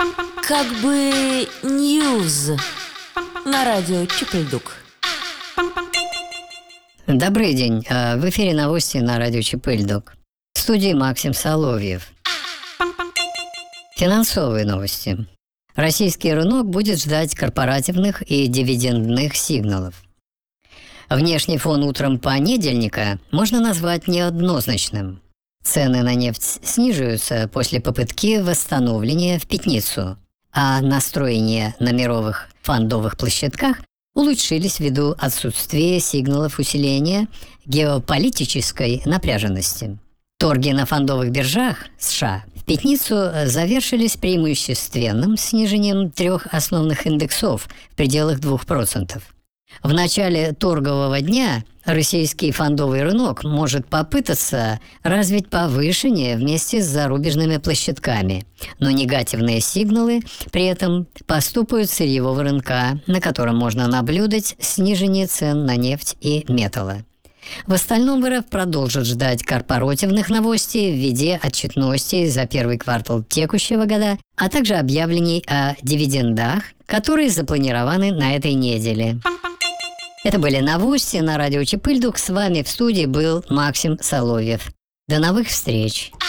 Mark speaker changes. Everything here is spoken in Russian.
Speaker 1: Как бы Ньюз на радио Чип-Льдук.
Speaker 2: Добрый день. В эфире новости на радио Чип-Льдук. В студии Максим Соловьев. Финансовые новости. Российский рынок будет ждать корпоративных и дивидендных сигналов. Внешний фон утром понедельника можно назвать неоднозначным. Цены на нефть снижаются после попытки восстановления в пятницу, а настроения на мировых фондовых площадках улучшились ввиду отсутствия сигналов усиления геополитической напряженности. Торги на фондовых биржах США в пятницу завершились преимущественным снижением трех основных индексов в пределах 2%. В начале торгового дня российский фондовый рынок может попытаться развить повышение вместе с зарубежными площадками, но негативные сигналы при этом поступают с сырьевого рынка, на котором можно наблюдать снижение цен на нефть и металлы. В остальном РФ продолжит ждать корпоративных новостей в виде отчетностей за первый квартал текущего года, а также объявлений о дивидендах, которые запланированы на этой неделе. Это были новости на радио Чип-Льдук. С вами в студии был Максим Соловьев. До новых встреч!